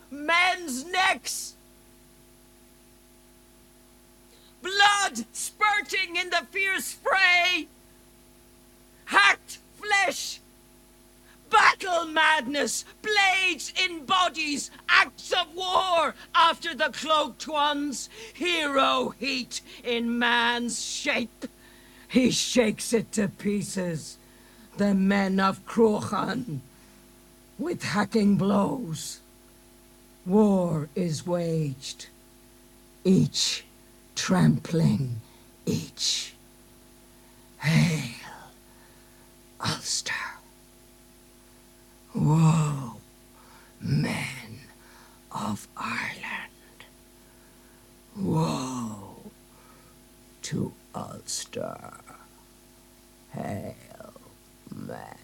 men's necks. Blood spurting in the fierce fray. Hacked flesh. Battle madness, blades in bodies, acts of war after the cloaked ones. Hero heat in man's shape. He shakes it to pieces. The men of Crochan, with hacking blows. War is waged, each trampling each. Hail, Ulster. Woe, men of Ireland. Woe to Ulster. Hail, men.